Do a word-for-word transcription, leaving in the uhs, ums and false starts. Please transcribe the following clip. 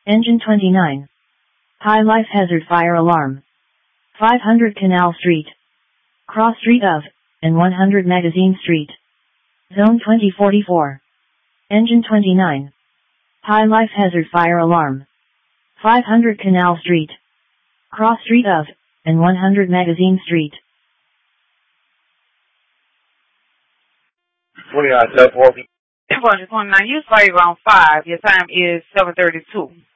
Engine twenty-nine. High life hazard fire alarm. five hundred Canal Street. Cross Street of, and one hundred Magazine Street. Zone twenty forty-four. Engine twenty-nine. High life hazard fire alarm. five hundred Canal Street. Cross Street of, and one hundred Magazine Street. twenty-nine, seven forty. twenty-nine, you say around five. Your time is seven thirty-two.